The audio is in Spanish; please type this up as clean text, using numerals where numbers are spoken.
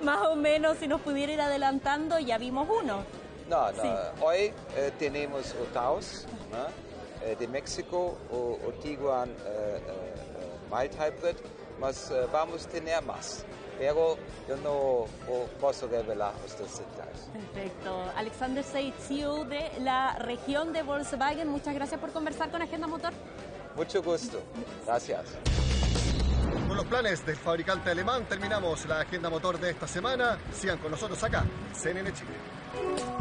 Más o menos, si nos pudiera ir adelantando, ya vimos uno. No, Sí. hoy tenemos o Taos, ¿no? De México, o Tiguan Mild Hybrid, mas vamos a tener más. Pero yo no puedo revelar estos detalles. Perfecto. Alexander Seitz, CEO de la región de Volkswagen, muchas gracias por conversar con Agenda Motor. Mucho gusto. Gracias. Con los planes del fabricante alemán terminamos la Agenda Motor de esta semana. Sigan con nosotros acá, CNN Chile.